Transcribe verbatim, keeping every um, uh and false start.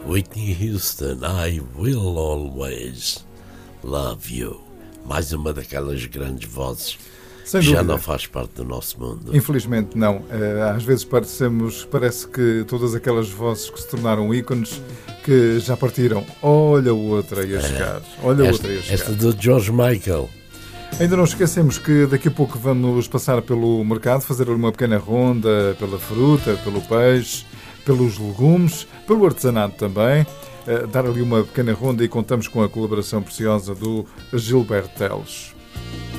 Whitney Houston, I will always love you. Mais uma daquelas grandes vozes Sem que já dúvida. não faz parte do nosso mundo. Infelizmente não. Às vezes parecemos, parece que todas aquelas vozes que se tornaram ícones que já partiram. Olha outra a chegar. Olha esta, outra a chegar. esta do George Michael. Ainda não esquecemos que daqui a pouco vamos passar pelo mercado, fazer uma pequena ronda pela fruta, pelo peixe, pelos legumes, pelo artesanato também. Dar ali uma pequena ronda e contamos com a colaboração preciosa do Gilberto Teles.